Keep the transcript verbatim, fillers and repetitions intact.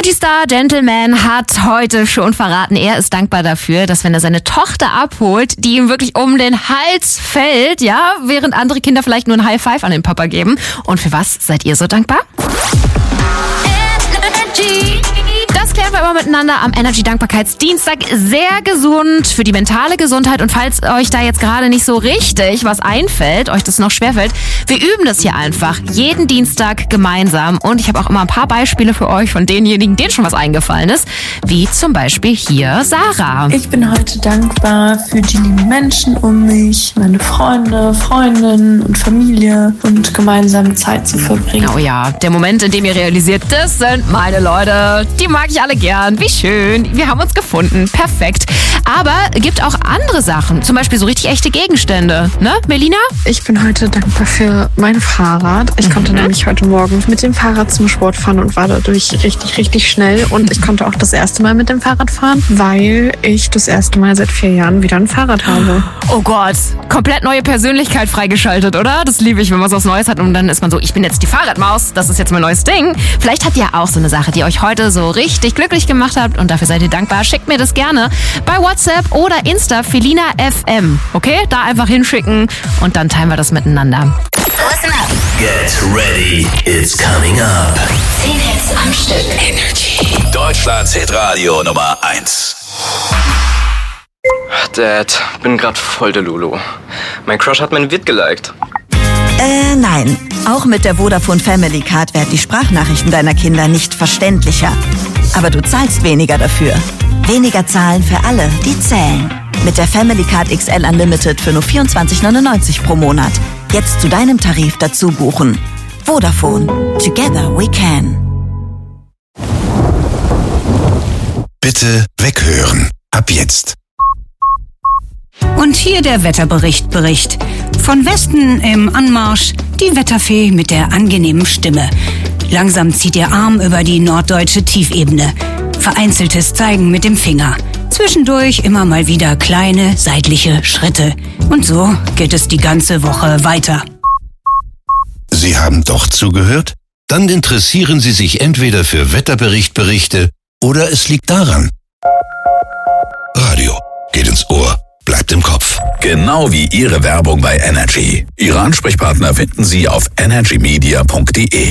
Multistar Gentleman hat heute schon verraten, er ist dankbar dafür, dass wenn er seine Tochter abholt, die ihm wirklich um den Hals fällt, ja, während andere Kinder vielleicht nur ein High Five an den Papa geben. Und für was seid ihr so dankbar? Das klären wir immer miteinander am Energy Dankbarkeitsdienstag. Sehr gesund für die mentale Gesundheit. Und falls euch da jetzt gerade nicht so richtig was einfällt, euch das noch schwerfällt, wir üben das hier einfach jeden Dienstag gemeinsam. Und ich habe auch immer ein paar Beispiele für euch von denjenigen, denen schon was eingefallen ist. Wie zum Beispiel hier Sarah. Ich bin heute dankbar für die lieben Menschen um mich, meine Freunde, Freundinnen und Familie und gemeinsame Zeit zu verbringen. Oh ja, der Moment, in dem ihr realisiert, das sind meine Leute. Die mag ich alle gern. Wie schön. Wir haben uns gefunden. Perfekt. Aber gibt auch andere Sachen. Zum Beispiel so richtig echte Gegenstände. Ne, Melina? Ich bin heute dankbar für mein Fahrrad. Ich mhm. konnte nämlich heute Morgen mit dem Fahrrad zum Sport fahren und war dadurch richtig, richtig schnell. Und ich konnte auch das erste Mal mit dem Fahrrad fahren, weil ich das erste Mal seit vier Jahren wieder ein Fahrrad habe. Oh Gott. Komplett neue Persönlichkeit freigeschaltet, oder? Das liebe ich, wenn man so was Neues hat und dann ist man so, ich bin jetzt die Fahrradmaus. Das ist jetzt mein neues Ding. Vielleicht habt ihr auch so eine Sache, die euch heute so richtig glücklich gemacht habt und dafür seid ihr dankbar. Schickt mir das gerne bei WhatsApp oder Insta Felina F M. Okay? Da einfach hinschicken und dann teilen wir das miteinander. Listen up. Get ready, it's coming up. Zehn Hits am Stück. Energy. Deutschlands Hitradio Nummer eins. Dad, bin grad voll der Lulu. Mein Crush hat mein Vid geliked. Äh, nein. Auch mit der Vodafone Family Card werden die Sprachnachrichten deiner Kinder nicht verständlicher. Aber du zahlst weniger dafür. Weniger zahlen für alle, die zählen. Mit der Family Card X L Unlimited für nur vierundzwanzig neunundneunzig pro Monat. Jetzt zu deinem Tarif dazu buchen. Vodafone. Together we can. Bitte weghören. Ab jetzt. Und hier der Wetterbericht Bericht. Von Westen im Anmarsch die Wetterfee mit der angenehmen Stimme. Langsam zieht ihr Arm über die norddeutsche Tiefebene. Vereinzeltes Zeigen mit dem Finger. Zwischendurch immer mal wieder kleine seitliche Schritte. Und so geht es die ganze Woche weiter. Sie haben doch zugehört? Dann interessieren Sie sich entweder für Wetterberichtberichte oder es liegt daran. Radio geht ins Ohr, bleibt im Kopf. Genau wie Ihre Werbung bei Energy. Ihre Ansprechpartner finden Sie auf energy media punkt de.